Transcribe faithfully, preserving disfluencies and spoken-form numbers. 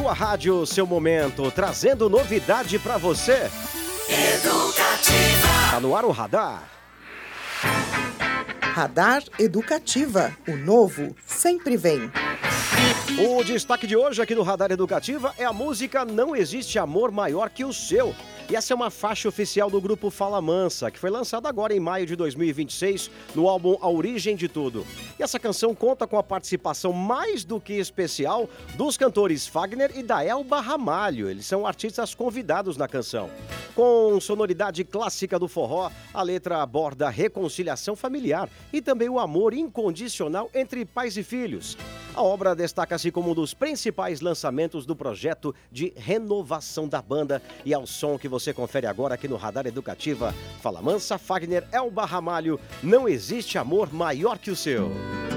Sua rádio, seu momento, trazendo novidade pra você. Educativa. Tá no ar o Radar. Radar Educativa, o novo sempre vem. O destaque de hoje aqui no Radar Educativa é a música Não Existe Amor Maior Que o Seu. E essa é uma faixa oficial do grupo Fala Mansa, que foi lançada agora em maio de dois mil e vinte e seis no álbum A Origem de Tudo. E essa canção conta com a participação mais do que especial dos cantores Fagner e da Elba Ramalho. Eles são artistas convidados na canção. Com sonoridade clássica do forró, a letra aborda a reconciliação familiar e também o amor incondicional entre pais e filhos. A obra destaca-se como um dos principais lançamentos do projeto de renovação da banda e ao som que você confere agora aqui no Radar Educativa. Fala Mansa, Fagner, Elba Ramalho, Não Existe Amor Maior Que o Seu.